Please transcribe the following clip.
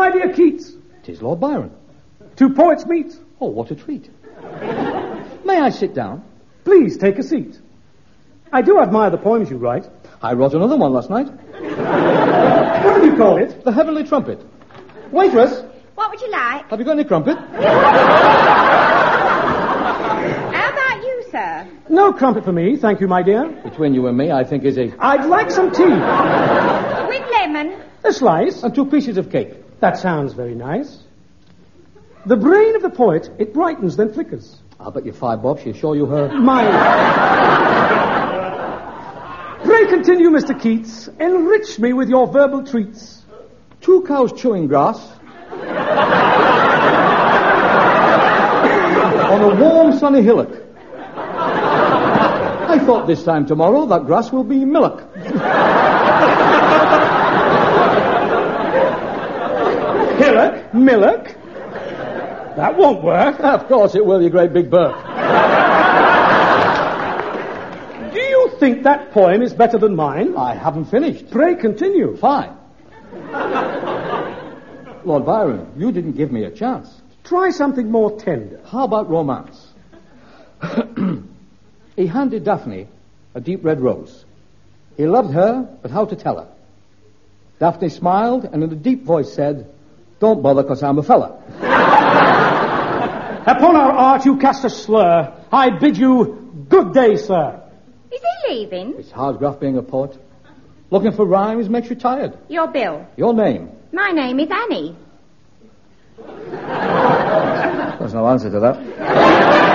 my dear Keats. 'Tis Lord Byron. Two poets meet. Oh, what a treat. May I sit down? Please take a seat. I do admire the poems you write. I wrote another one last night. What do you call it? The Heavenly Trumpet. Waitress, What would you like? have you got any crumpet? How about you, sir? No crumpet for me, thank you, my dear. Between you and me, I think is a... I'd like some tea. With lemon? A slice. And 2 pieces of cake. That sounds very nice. The brain of the poet, it brightens then flickers. I'll bet you 5 bob she'll show you her... Pray continue, Mr. Keats. Enrich me with your verbal treats. 2 cows chewing grass on a warm, sunny hillock. I thought this time tomorrow that grass will be milk. Hillock? Millock? That won't work. Of course it will, you great big bird. Do you think that poem is better than mine? I haven't finished. Pray continue. Fine. Lord Byron, you didn't give me a chance. Try something more tender. How about romance? He handed Daphne a deep red rose. He loved her, but how to tell her? Daphne smiled and in a deep voice said, "Don't bother, 'cause I'm a fella." Upon our art you cast a slur. I bid you good day, sir. Is he leaving? It's hard graft being a poet. Looking for rhymes makes you tired. Your bill. Your name? My name is Annie. There's no answer to that.